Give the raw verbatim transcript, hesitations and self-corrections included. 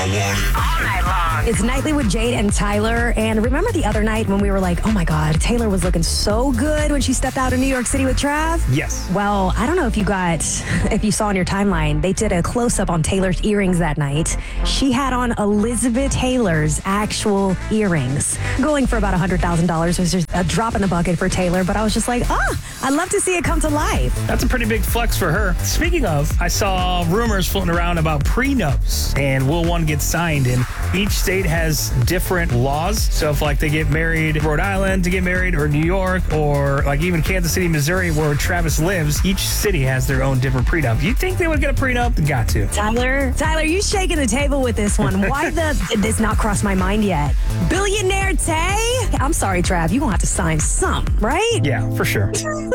All night long. It's Nightly with Jade and Tyler. And remember the other night when we were like, oh my God, Taylor was looking so good when she stepped out of New York City with Trav? Yes. Well, I don't know if you got, if you saw on your timeline, they did a close-up on Taylor's earrings that night. She had on Elizabeth Taylor's actual earrings, going for about one hundred thousand dollars. It was just a drop in the bucket for Taylor, but I was just like, ah, I'd love to see it come to life. That's a pretty big flex for her. Speaking of, I saw rumors floating around about prenups, and will one get signed? And each state has different laws. So if like they get married in Rhode Island to get married, or New York, or like even Kansas City, Missouri, where Travis lives, each city has their own different prenup. You think they would get a prenup? Got to. Tyler, Tyler, you shaking the table with this one. Why the did this not cross my mind yet? Billionaire Tay? I'm sorry, Trav, you gonna have to sign some, right? Yeah, for sure.